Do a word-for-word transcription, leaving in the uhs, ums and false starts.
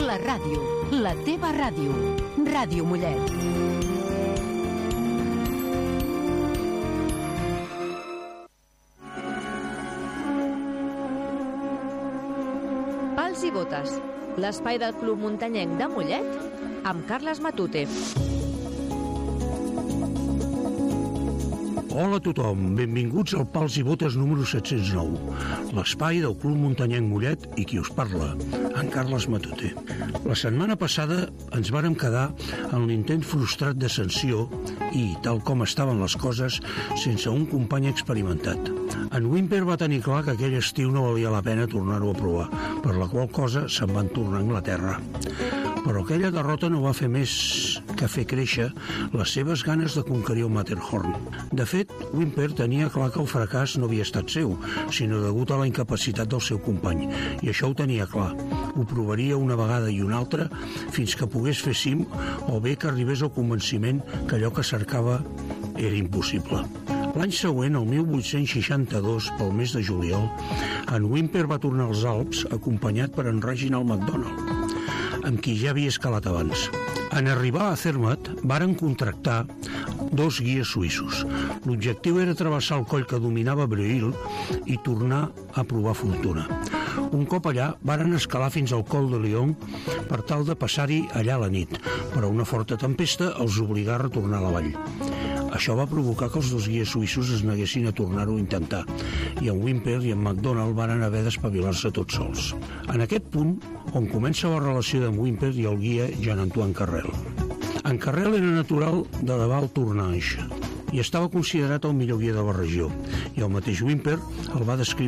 La ràdio, la teva ràdio. Ràdio Mollet. Pals i botes, l'espai del Club Muntanyenc de Mollet, amb Carles Matute. Hola a tothom, benvinguts al Pals i Botes número set-cents nou, l'espai del Club Muntanyenc Mollet i qui us parla, en Carles Matute. La setmana passada ens vàrem quedar en l'intent frustrat de sanció i, tal com estaven les coses, sense un company experimentat. En Wimper va tenir clar que aquell estiu no valia la pena tornar-ho a provar, per la qual cosa se'n van tornar a Anglaterra. Però aquella derrota no va fer més que fer créixer les seves ganes de conquerir el Matterhorn. De fet, Wimper tenia clar que el fracàs no havia estat seu, sinó degut a la incapacitat del seu company, i això ho tenia clar. Ho provaria una vegada i una altra fins que pogués fer cim o bé que arribés al convenciment que allò que cercava era impossible. L'any següent, el mil vuit-cents seixanta-dos, pel mes de juliol, en Wimper va tornar als Alps acompanyat per en Reginald MacDonald, amb qui ja havia escalat abans. En arribar a Zermatt, varen contractar dos guies suïssos. L'objectiu era travessar el coll que dominava Breuil i tornar a provar fortuna. Un cop allà, varen escalar fins al Col de Lion per tal de passar-hi allà la nit, però una forta tempesta els obligà a retornar a la vall. Això va provocar que els dos guies suïssos es neguessin a tornar-ho a intentar, i en Wimper i en MacDonald varen haver d'espavilar-se tots sols. En aquest punt, on comença la relació d'en Wimper i el guia Jean-Antoine Carrel. En Carrel era natural de la Val-Tournanche i estava considerat el millor guia de la regió, i el mateix Wimper el va descriure